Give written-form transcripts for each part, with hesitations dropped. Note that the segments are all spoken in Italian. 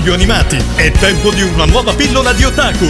radio animati. È tempo di una nuova pillola di otaku.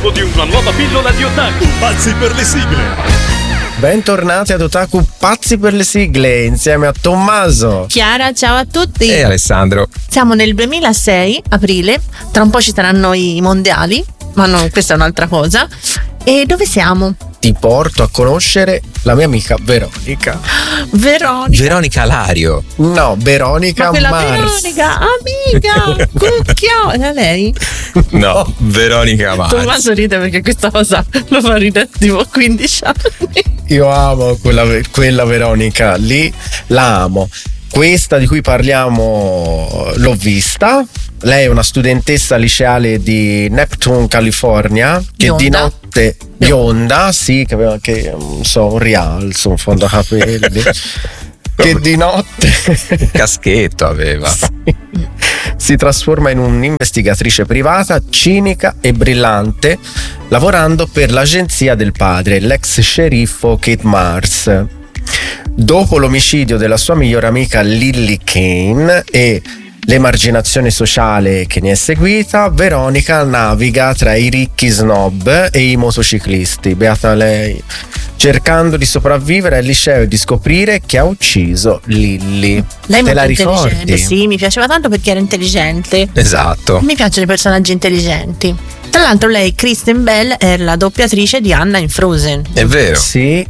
Pazzi per le sigle. Bentornati ad Otaku Pazzi per le sigle insieme a Tommaso, Chiara, ciao a tutti. E Alessandro. Siamo nel 2006, aprile. Tra un po' ci saranno i mondiali, ma no, questa è un'altra cosa. E dove siamo? ti porto a conoscere la mia amica Veronica. Veronica Lario. No, Veronica Ma quella Mars. Veronica, amica, cucchio, è lei? No, Veronica Mars. Tommaso ride perché questa cosa lo fa ridere tipo 15 anni. Io amo quella Veronica lì, la amo. Questa di cui parliamo l'ho vista. Lei è una studentessa liceale di Neptune, California, che Bionda. di notte bionda, sì, che aveva anche un rialzo, un fondo capelli, che di notte Caschetto aveva. si trasforma in un'investigatrice privata, cinica e brillante, lavorando per l'agenzia del padre, l'ex sceriffo Kate Mars. Dopo l'omicidio della sua migliore amica Lily Kane e l'emarginazione sociale che ne è seguita, Veronica naviga tra i ricchi snob e i motociclisti, beata lei, cercando di sopravvivere al liceo e di scoprire chi ha ucciso Lily. Lei è Te la molto intelligente, ricordi? sì, mi piaceva tanto perché era intelligente. Esatto. Mi piacciono i personaggi intelligenti. Tra l'altro lei, Kristen Bell, è la doppiatrice di Anna in Frozen. È vero. Sì.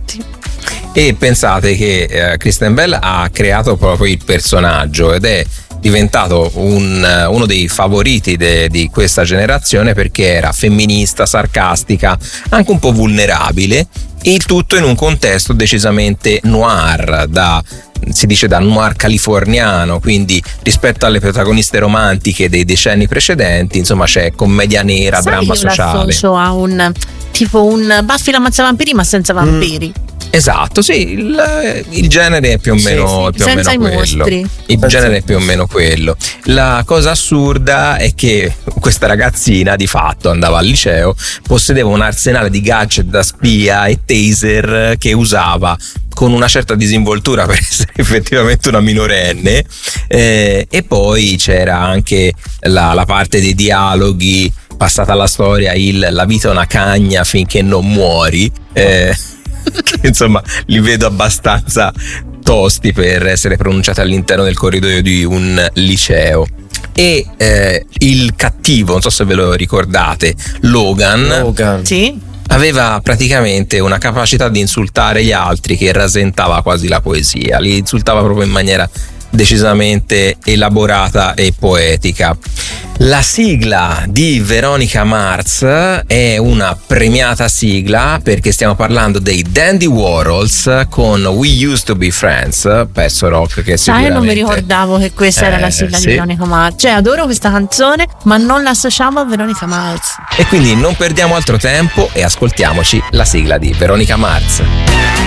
E pensate che Kristen Bell ha creato proprio il personaggio ed è diventato uno dei favoriti di questa generazione perché era femminista, sarcastica, anche un po' vulnerabile, il tutto in un contesto decisamente noir, si dice da noir californiano, quindi rispetto alle protagoniste romantiche dei decenni precedenti, insomma c'è commedia nera, Sai, dramma io sociale. l'associo a un Buffy l'ammazza-vampiri ma senza vampiri. Esatto, sì, il genere è più o meno, più o senza meno i quello. mostri. Il genere è più o meno quello. La cosa assurda è che questa ragazzina di fatto andava al liceo, possedeva un arsenale di gadget da spia e taser che usava con una certa disinvoltura per essere effettivamente una minorenne, e poi c'era anche la parte dei dialoghi, passata alla storia la vita è una cagna finché non muori, che insomma li vedo abbastanza tosti per essere pronunciati all'interno del corridoio di un liceo. E il cattivo, non so se ve lo ricordate, Logan. Sì. Aveva praticamente una capacità di insultare gli altri che rasentava quasi la poesia, li insultava proprio in maniera decisamente elaborata e poetica. La sigla di Veronica Mars è una premiata sigla perché stiamo parlando dei Dandy Warhols con We Used to Be Friends, pezzo rock che sicuramente... Non mi ricordavo che questa era la sigla sì. di Veronica Mars. Cioè adoro questa canzone ma non l'associamo a Veronica Mars. E quindi non perdiamo altro tempo e ascoltiamoci la sigla di Veronica Mars.